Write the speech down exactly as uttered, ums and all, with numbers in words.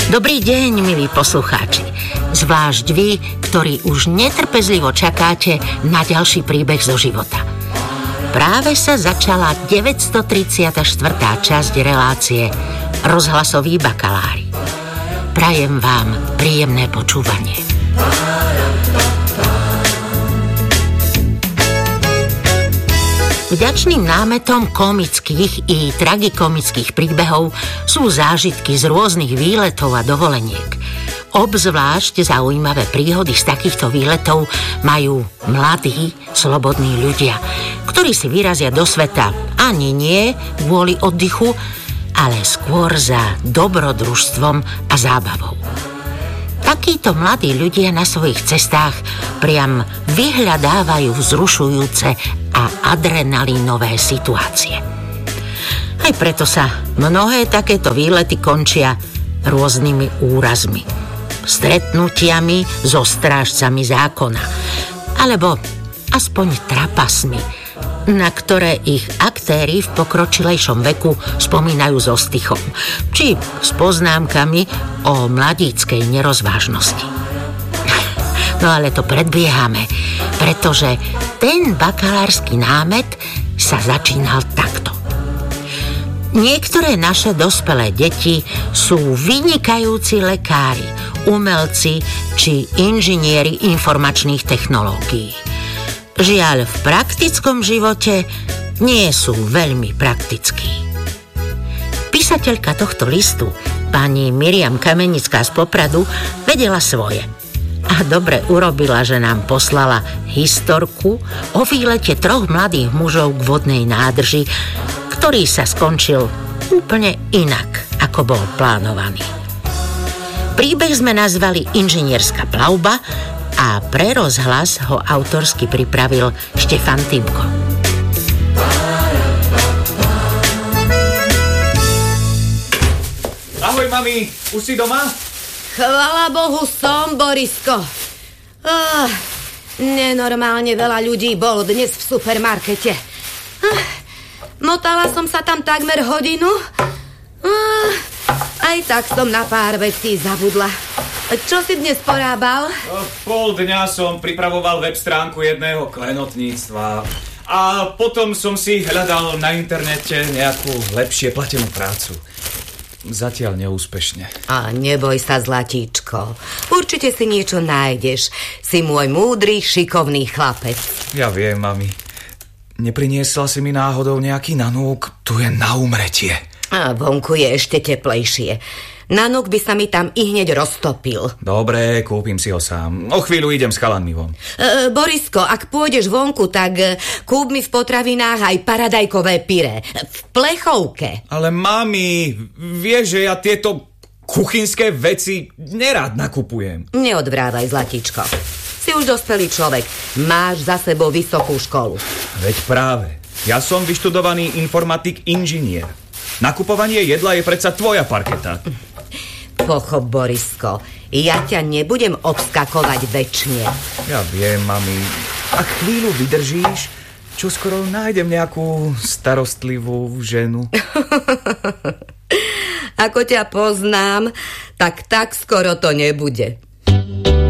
Dobrý deň, milí poslucháči. Zvlášť vy, ktorí už netrpezlivo čakáte na ďalší príbeh zo života. Práve sa začala deväťstotridsiata štvrtá časť relácie Rozhlasoví bakalári. Prajem vám príjemné počúvanie. Vďačným námetom komických i tragikomických príbehov sú zážitky z rôznych výletov a dovoleniek. Obzvlášť zaujímavé príhody z takýchto výletov majú mladí, slobodní ľudia, ktorí si vyrazia do sveta ani nie kvôli oddychu, ale skôr za dobrodružstvom a zábavou. Takíto mladí ľudia na svojich cestách priam vyhľadávajú vzrušujúce a adrenalínové situácie. Aj preto sa mnohé takéto výlety končia rôznymi úrazmi, stretnutiami so strážcami zákona, alebo aspoň trapasmi, na ktoré ich aktéri v pokročilejšom veku spomínajú so stychom, či s poznámkami o mladíckej nerozvážnosti. No ale to predbiehame, pretože ten bakalársky námet sa začínal takto. Niektoré naše dospelé deti sú vynikajúci lekári, umelci či inžinieri informačných technológií. Žiaľ, v praktickom živote nie sú veľmi praktickí. Písateľka tohto listu, pani Miriam Kamenická z Popradu, vedela svoje. A dobre urobila, že nám poslala historku o výlete troch mladých mužov k vodnej nádrži, ktorý sa skončil úplne inak, ako bol plánovaný. Príbeh sme nazvali Inžinierská plavba a pre rozhlas ho autorsky pripravil Štefan Timko. Ahoj, mami, už si doma? Chvala Bohu som, Borisko. Oh, nenormálne veľa ľudí bolo dnes v supermarkete. Oh, motala som sa tam takmer hodinu. Oh, aj tak som na pár vecí zabudla. Čo si dnes porábal? Pol dňa som pripravoval web stránku jedného klenotníctva a potom som si hľadal na internete nejakú lepšie platenú prácu. Zatiaľ neúspešne. A neboj sa, zlatíčko. Určite si niečo nájdeš. Si môj múdry, šikovný chlapec. Ja viem, mami. Nepriniesla si mi náhodou nejaký nanúk? Tu je na umretie. A vonku je ešte teplejšie. Nanúk by sa mi tam i hneď roztopil. Dobre, kúpim si ho sám. O chvíľu idem s chalanmi von. E, Borisko, ak pôjdeš vonku, tak e, kúp mi v potravinách aj paradajkové pyré. V plechovke. Ale mami, vieš, že ja tieto kuchynské veci nerád nakupujem. Neodvrávaj, zlatíčko. Si už dospelý človek. Máš za sebou vysokú školu. Veď práve. Ja som vyštudovaný informatik inžinier. Nakupovanie jedla je predsa tvoja parketa. Pochop, Borisko, ja ťa nebudem obskakovať večne. Ja viem, mami. Ak chvíľu vydržíš, čo skoro nájdem nejakú starostlivú ženu. Ako ťa poznám, tak tak skoro to nebude.